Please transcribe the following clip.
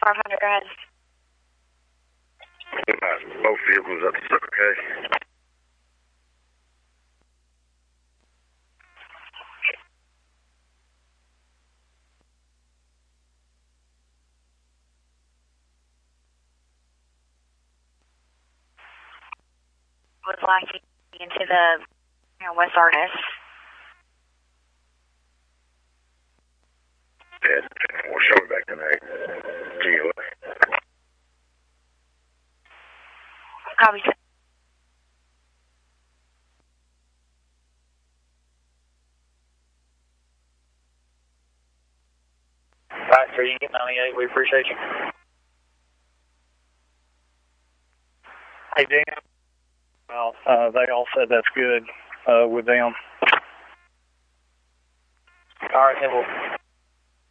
500, go ahead. Both vehicles up to Circle K. Was lacking into the West Artis. Yeah, we'll show it back tonight. GOA. Copy. Alright, sir, you can get 98. We appreciate you. Hey, Dan. Well, they all said that's good with them. Alright, then we'll